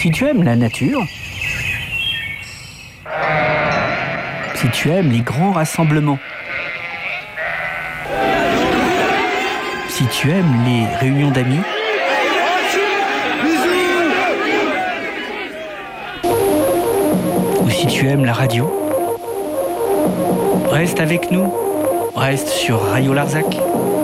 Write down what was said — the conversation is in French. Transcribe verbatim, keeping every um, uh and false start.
Si tu aimes la nature, si tu aimes les grands rassemblements, si tu aimes les réunions d'amis, ou si tu aimes la radio, reste avec nous, reste sur Radio Larzac.